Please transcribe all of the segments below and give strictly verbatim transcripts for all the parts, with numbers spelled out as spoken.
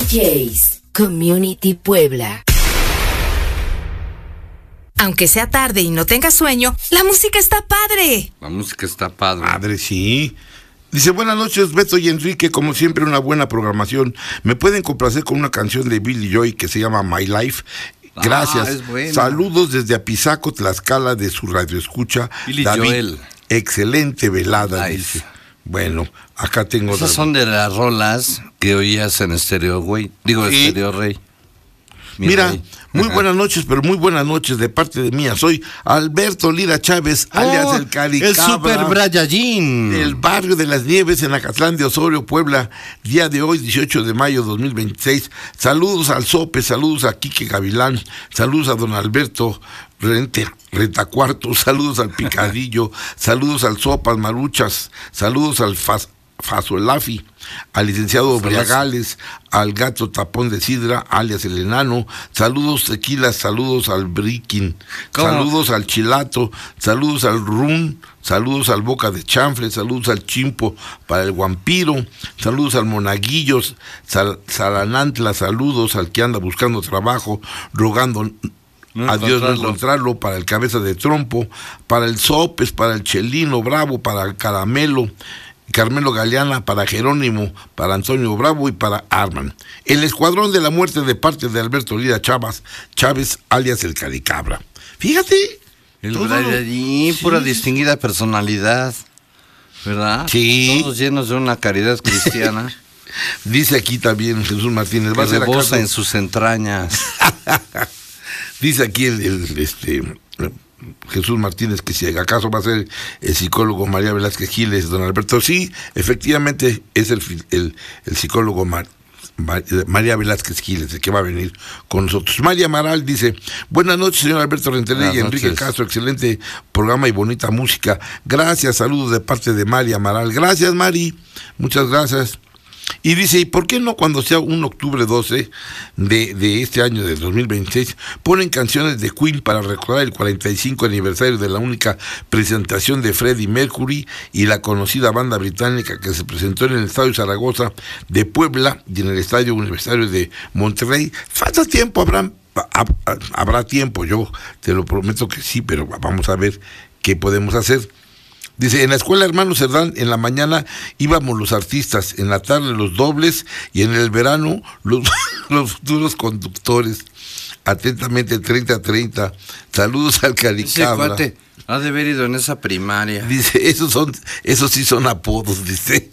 Js Community Puebla. Aunque sea tarde y no tengas sueño, la música está padre. La música está padre. Padre, sí. Dice, buenas noches, Beto y Enrique, como siempre una buena programación. ¿Me pueden complacer con una canción de Billy Joy que se llama My Life? Gracias. Ah, es buena. Saludos desde Apizaco, Tlaxcala, de su radioescucha. Billy David. Joel. Excelente velada, Nice. dice. Bueno, acá tengo... Esas la- son de las rolas que oías en Estéreo Güey. Digo, Sí. Estéreo Rey. Mi Mira, rey. muy Ajá. buenas noches, pero muy buenas noches de parte de mía. Soy Alberto Lira Chávez, alias Oh, el Caricabra. El Super Brayallín. Del barrio de las Nieves en Acatlán de Osorio, Puebla, día de hoy, dieciocho de mayo de dos mil veintiséis. Saludos al Sope, saludos a Quique Gavilán, saludos a don Alberto Rente, Rentacuarto, saludos al Picadillo, saludos al Sopas Maruchas, saludos al Faz, Fazolafi, al licenciado Briagales, al Gato Tapón de Sidra, alias el Enano, saludos Tequilas, saludos al Briquín, ¿Cómo? saludos al Chilato, saludos al Run, saludos al Boca de Chanfle, saludos al Chimpo para el Vampiro, saludos al Monaguillos, Sal, Salanantla, saludos al que anda buscando trabajo, rogando No a Dios no encontrarlo. encontrarlo, para el Cabeza de Trompo, para el Sopes, para el Chelino Bravo, para el Caramelo, Carmelo Galeana, para Jerónimo, para Antonio Bravo y para Arman. El Escuadrón de la Muerte de parte de Alberto Lira Chávez, Chávez alias el Caricabra. Fíjate. El todo lo- Brayallín, Sí. pura distinguida personalidad. ¿Verdad? Sí. Todos llenos de una caridad cristiana. Dice aquí también Jesús Martínez. Va a que ser rebosa acaso- en sus entrañas. Dice aquí el, el, este Jesús Martínez que si acaso va a ser el psicólogo María Velázquez Giles, don Alberto. Sí, efectivamente es el, el, el psicólogo Mar, Mar, María Velázquez Giles el que va a venir con nosotros. María Amaral dice, buenas noches señor Alberto Rentería y Buenas Enrique noches. Castro, excelente programa y bonita música. Gracias, saludos de parte de María Amaral. Gracias Mari, muchas gracias. Y dice, ¿y por qué no cuando sea un octubre doce de, de este año de dos mil veintiséis ponen canciones de Queen para recordar el cuarenta y cinco aniversario de la única presentación de Freddie Mercury y la conocida banda británica que se presentó en el Estadio Zaragoza de Puebla y en el Estadio Universitario de Monterrey? Falta tiempo, habrá, habrá tiempo, yo te lo prometo que sí, pero vamos a ver qué podemos hacer. Dice, en la escuela Hermano Cerdán, en la mañana íbamos los artistas, en la tarde los dobles y en el verano los, los futuros conductores. Atentamente, treinta treinta. Saludos al Ese Caricabra. cuate ha de haber ido en esa primaria. Dice, esos son, esos sí son apodos, dice.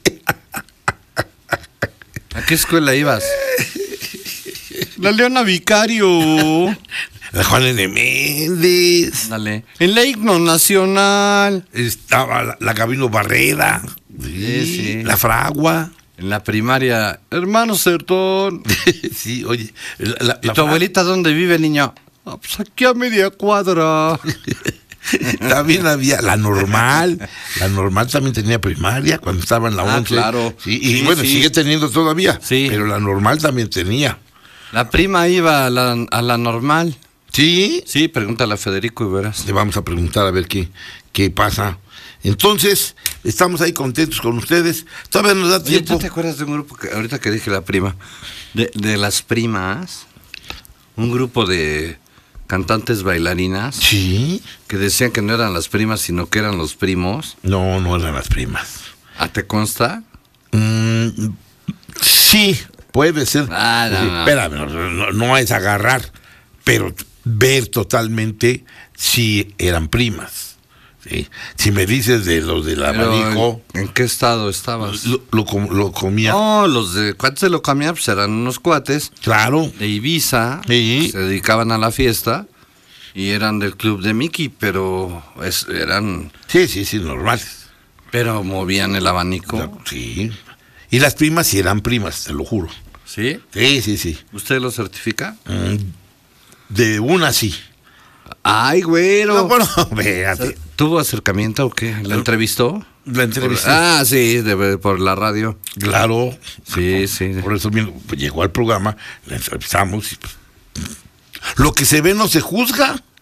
¿A qué escuela ibas? La Leona Vicario. La Juan N. Méndez. Dale. En la Himno Nacional. Estaba la, la Gabino Barrera. Sí, sí. La Fragua. En la primaria. Hermano Sertón. Sí, oye. La, la- ¿Y la tu Fra- abuelita dónde vive, niño? Ah, pues aquí a media cuadra. También había la normal, la normal también tenía primaria cuando estaba en la Ah, once. claro. Sí, y Sí, bueno, sí. sigue teniendo todavía, Sí. pero la normal también tenía. La prima iba a la, a la normal. Sí, Sí, pregúntale a Federico y verás. le vamos a preguntar a ver qué, qué pasa. Entonces, estamos ahí contentos con ustedes. Todavía nos da Oye, tiempo. ¿tú te acuerdas de un grupo que ahorita que dije la prima? De, de las primas. Un grupo de cantantes bailarinas Sí. que decían que no eran las primas, sino que eran los primos. No, no eran las primas. ¿Ah, te consta? Mm, sí, puede ser. Ah, no, Sí, no. Espérame, no, no- no es agarrar, pero ver totalmente si eran primas. ¿sí? Si me dices de los del Pero, abanico, ¿en, en qué estado estabas? lo, lo com- lo comía. No, los de cuates de lo comía, pues eran unos cuates Claro. de Ibiza, Sí. que se dedicaban a la fiesta y eran del club de Mickey, pero es- eran, Sí, sí, sí, normales. pero movían el abanico. Sí. Y las primas sí eran primas, te lo juro. ¿Sí? Sí, sí, sí. ¿Usted lo certifica? Mm, De una sí. Ay, güero. No, bueno, véate. ¿Tuvo acercamiento o qué? ¿La entrevistó? La entrevisté. Ah, sí, de- por la radio. Claro. Sí, sí. Por eso mismo, pues, llegó al programa, la entrevistamos y pues, lo que se ve no se juzga.